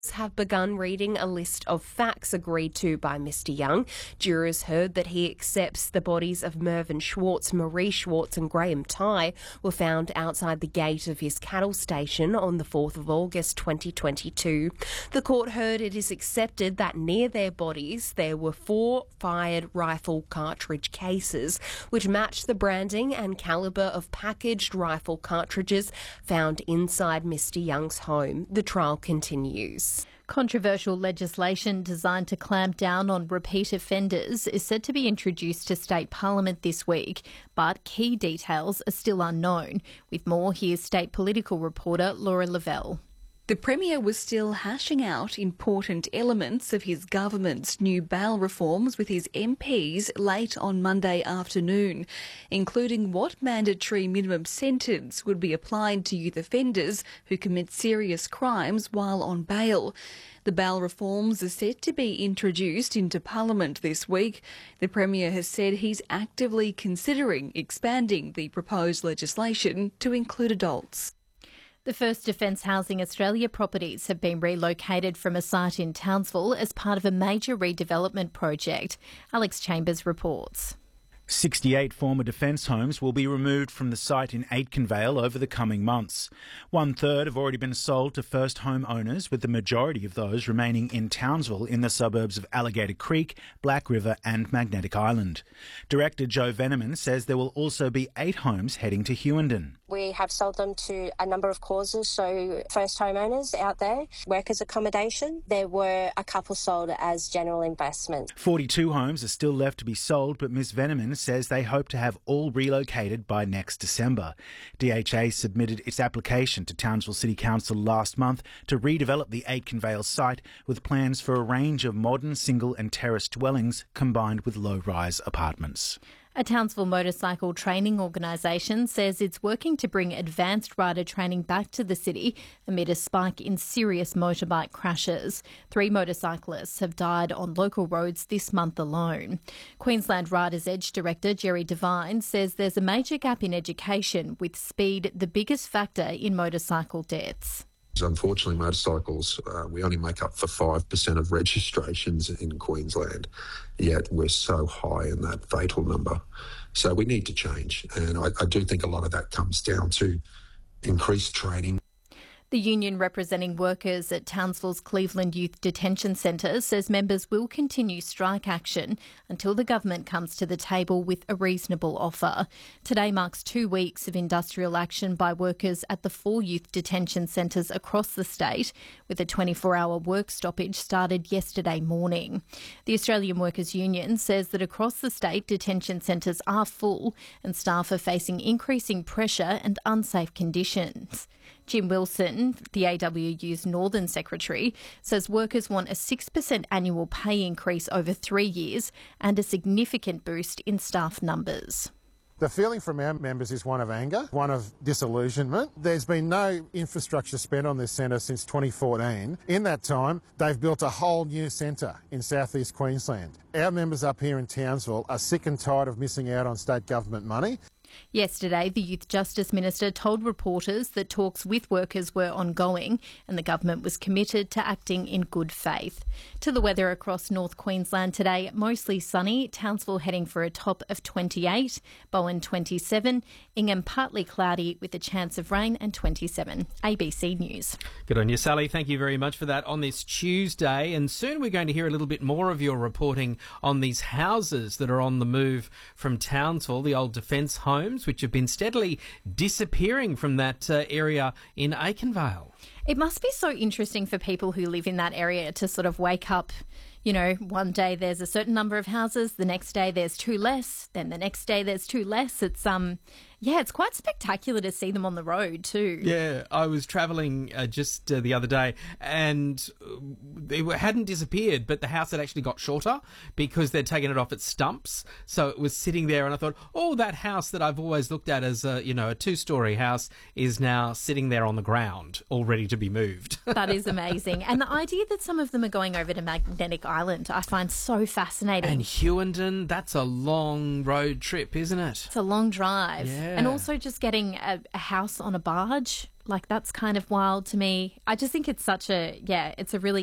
have begun reading a list of facts agreed to by Mr Young. Jurors heard that he accepts the bodies of Mervyn Schwartz, Marie Schwartz and Graham Tighe were found outside the gate of his cattle station on the 4th of August 2022. The court heard it is accepted that near their bodies there were 4 fired rifle cartridge cases which matched the branding and calibre of packaged rifle cartridges found inside Mr Young's home. The trial continues. Controversial legislation designed to clamp down on repeat offenders is set to be introduced to State Parliament this week, but key details are still unknown. With more, here's State political reporter Laura Lavelle. The Premier was still hashing out important elements of his government's new bail reforms with his MPs late on Monday afternoon, including what mandatory minimum sentence would be applied to youth offenders who commit serious crimes while on bail. The bail reforms are set to be introduced into Parliament this week. The Premier has said he's actively considering expanding the proposed legislation to include adults. The First Defence Housing Australia properties have been relocated from a site in Townsville as part of a major redevelopment project. Alex Chambers reports. 68 former defence homes will be removed from the site in Aitken Vale over the coming months. 1/3 have already been sold to first home owners, with the majority of those remaining in Townsville in the suburbs of Alligator Creek, Black River and Magnetic Island. Director Joe Veneman says there will also be 8 homes heading to Hewenden. We have sold them to a number of causes, so first homeowners out there, workers' accommodation. There were a couple sold as general investment. 42 homes are still left to be sold, but Ms Veneman says they hope to have all relocated by next December. DHA submitted its application to Townsville City Council last month to redevelop the Aitken Vale site with plans for a range of modern single and terrace dwellings combined with low-rise apartments. A Townsville motorcycle training organisation says it's working to bring advanced rider training back to the city amid a spike in serious motorbike crashes. 3 motorcyclists have died on local roads this month alone. Queensland Riders Edge Director Jerry Devine says there's a major gap in education, with speed the biggest factor in motorcycle deaths. Unfortunately, motorcycles, we only make up for 5% of registrations in Queensland, yet we're so high in that fatal number. So we need to change, and I do think a lot of that comes down to increased training. The union representing workers at Townsville's Cleveland Youth Detention Centre says members will continue strike action until the government comes to the table with a reasonable offer. Today marks 2 weeks of industrial action by workers at the 4 youth detention centres across the state, with a 24-hour work stoppage started yesterday morning. The Australian Workers' Union says that across the state, detention centres are full and staff are facing increasing pressure and unsafe conditions. Jim Wilson, the AWU's Northern Secretary, says workers want a 6% annual pay increase over 3 years and a significant boost in staff numbers. The feeling from our members is one of anger, one of disillusionment. There's been no infrastructure spent on this centre since 2014. In that time, they've built a whole new centre in southeast Queensland. Our members up here in Townsville are sick and tired of missing out on state government money. Yesterday, the Youth Justice Minister told reporters that talks with workers were ongoing and the government was committed to acting in good faith. To the weather across North Queensland today, mostly sunny, Townsville heading for a top of 28, Bowen 27, Ingham partly cloudy with a chance of rain and 27. ABC News. Good on you, Sally. Thank you very much for that on this Tuesday. And soon we're going to hear a little bit more of your reporting on these houses that are on the move from Townsville, the old defence homes, which have been steadily disappearing from that area in Aitken Vale. It must be so interesting for people who live in that area to sort of wake up, you know, one day there's a certain number of houses, the next day there's 2 less, then the next day there's 2 less. It's it's quite spectacular to see them on the road too. Yeah, I was travelling just the other day and they hadn't disappeared, but the house had actually got shorter because they'd taken it off its stumps. So it was sitting there and I thought, oh, that house that I've always looked at as a 2-storey house is now sitting there on the ground, all ready to be moved. That is amazing. And the idea that some of them are going over to Magnetic Island, I find so fascinating. And Hewenden, that's a long road trip, isn't it? It's a long drive. Yeah. Yeah. And also just getting a house on a barge, like that's kind of wild to me. I just think it's it's a really